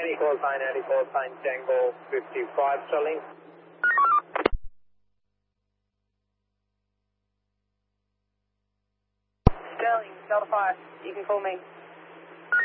Andy call sign Tango 55 Sterling. Sterling, Delta 5, you can call me.